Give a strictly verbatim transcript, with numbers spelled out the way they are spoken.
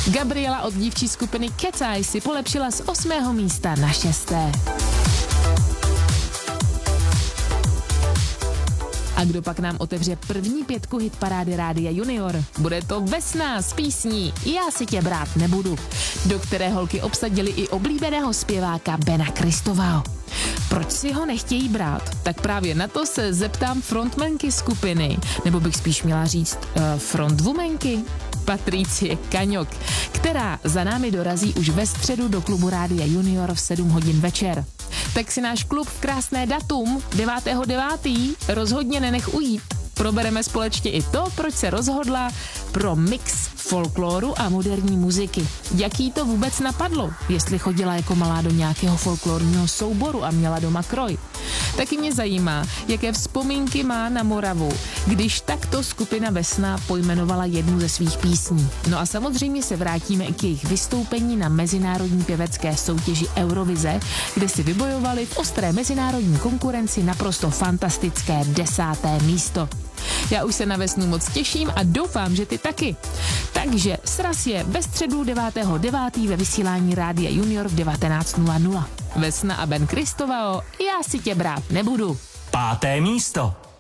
Gabriela od dívčí skupiny Cat's Eye si polepšila z osmého místa na šesté. A kdo pak nám otevře první pětku hitparády Rádia Junior? Bude to Vesna s písní Já si tě brát nebudu, do které holky obsadili i oblíbeného zpěváka Bena Kristovao. Proč si ho nechtějí brát? Tak právě na to se zeptám frontmanky skupiny, nebo bych spíš měla říct uh, frontwomanky, Patricie Kaňok, která za námi dorazí už ve středu do klubu Rádia Junior v sedm hodin večer. Tak si náš klub v krásné datum devátého devátého rozhodně nenech ujít. Probereme společně i to, proč se rozhodla pro mix folkloru a moderní muziky. Jak jí to vůbec napadlo, jestli chodila jako malá do nějakého folklorního souboru a měla doma kroj. Taky mě zajímá, jaké vzpomínky má na Moravu, když takto skupina Vesna pojmenovala jednu ze svých písní. No a samozřejmě se vrátíme i k jejich vystoupení na mezinárodní pěvecké soutěži Eurovize, kde si vybojovali v ostré mezinárodní konkurenci naprosto fantastické desáté místo. Já už se na Vesnu moc těším a doufám, že ty taky. Takže sraz je ve středu devátého devátého ve vysílání Rádia Junior v devatenáct nula nula. Vesna a Ben Kristovao, Já si tě brát nebudu. Páté místo.